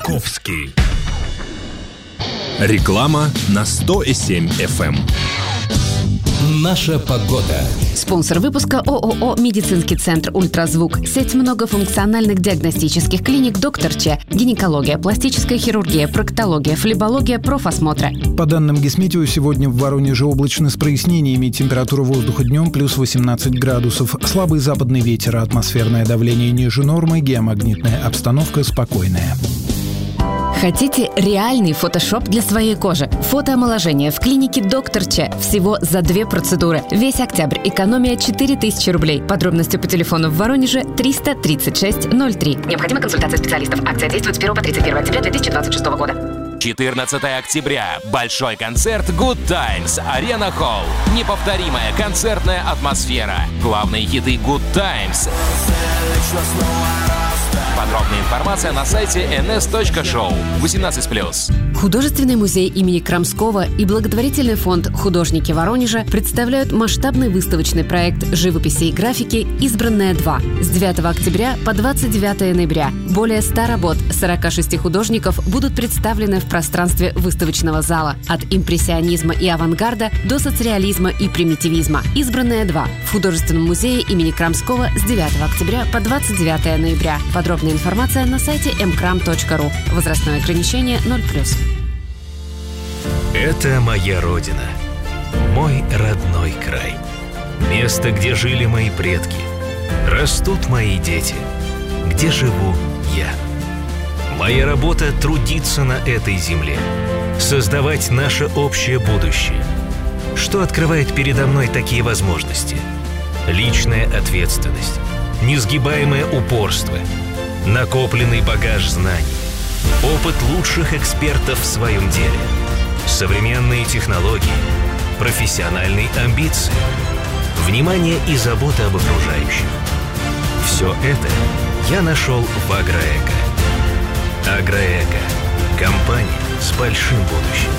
Маяковский. Реклама на 100,7 FM. Наша погода. Спонсор выпуска ООО «Медицинский центр Ультразвук». Сеть многофункциональных диагностических клиник «Доктор Ч». Гинекология, пластическая хирургия, проктология, флебология, профосмотры. По данным Гисметео, сегодня в Воронеже облачно с прояснениями. Температура воздуха днем плюс 18 градусов. Слабый западный ветер, атмосферное давление ниже нормы, геомагнитная обстановка спокойная. Хотите реальный фотошоп для своей кожи? Фотоомоложение в клинике «Доктор Ч». Всего за 2 процедуры. Весь октябрь. Экономия 4000 рублей. Подробности по телефону в Воронеже 336 03. Необходима консультация специалистов. Акция действует с 1 по 31 октября 2026 года. 14 октября. Большой концерт Good Times. Арена Холл. Неповторимая концертная атмосфера. Главные хиты Good Times. Подробная информация на сайте ns.show. 18+. Художественный музей имени Крамского и благотворительный фонд «Художники Воронежа» представляют масштабный выставочный проект живописи и графики «Избранная 2». С 9 октября по 29 ноября более 100 работ 46 художников будут представлены в пространстве выставочного зала. От импрессионизма и авангарда до соцреализма и примитивизма. «Избранная 2» в Художественном музее имени Крамского с 9 октября по 29 ноября. Подробная информация на сайте mkram.ru. Возрастное ограничение 0+. Это моя родина, мой родной край. Место, где жили мои предки, растут мои дети, где живу я. Моя работа — трудиться на этой земле, создавать наше общее будущее. Что открывает передо мной такие возможности? Личная ответственность, несгибаемое упорство, накопленный багаж знаний, опыт лучших экспертов в своем деле, современные технологии, профессиональные амбиции, внимание и забота об окружающих. Все это я нашел в Агроэко. Агроэко – компания с большим будущим.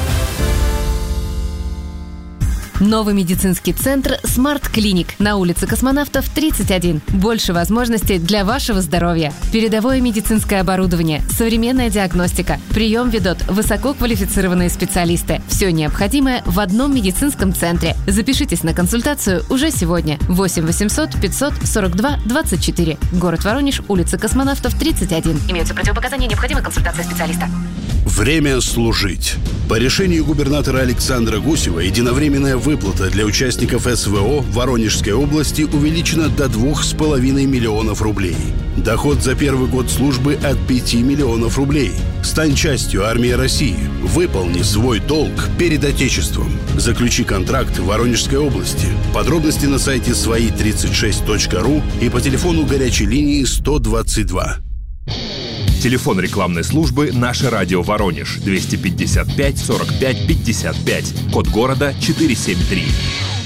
Новый медицинский центр «Смарт Клиник» на улице Космонавтов, 31. Больше возможностей для вашего здоровья. Передовое медицинское оборудование, современная диагностика. Прием ведут высококвалифицированные специалисты. Все необходимое в одном медицинском центре. Запишитесь на консультацию уже сегодня. 8 800 542 24. Город Воронеж, улица Космонавтов, 31. Имеются противопоказания, необходима консультация специалиста. Время служить. По решению губернатора Александра Гусева единовременная выплата для участников СВО в Воронежской области увеличена до 2,5 миллионов рублей. Доход за первый год службы от 5 миллионов рублей. Стань частью армии России. Выполни свой долг перед Отечеством. Заключи контракт в Воронежской области. Подробности на сайте свои36.ру и по телефону горячей линии 122. Телефон рекламной службы «Наше радио Воронеж» 255 45 55. Код города 473.